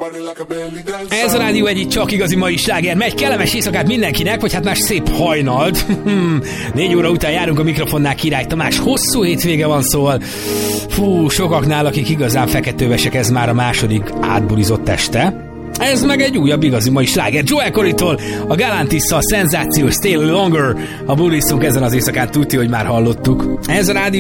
Ez a Rádió Egy, csak igazi mai sláger. Megy, kellemes éjszakát mindenkinek, vagy hát más szép hajnalt. 4 óra után járunk a mikrofonnál, Király Tamás. Hosszú hétvége van, szóval sokaknál, akik igazán feketővesek, ez már a második átbulizott este. Ez meg egy újabb igazi mai sláger. Joel Corrytól a Galantis-szal szenzációs Stay Longer. Ha bulizzunk ezen az éjszakán, tudja, hogy már hallottuk. Ez a Rádió